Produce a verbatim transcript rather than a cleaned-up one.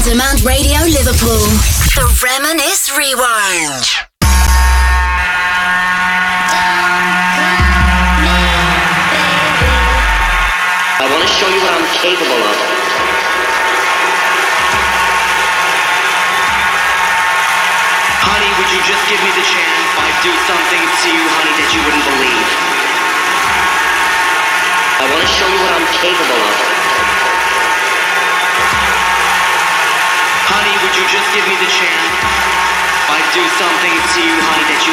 Demand Radio Liverpool. The Reminisce Rewind. I want to show you what I'm capable of. Honey, would you just give me the chance? I'd do something to you, honey, that you wouldn't believe. I want to show you what I'm capable of. Honey, would you just give me the chance? I'd do something to you, honey, that you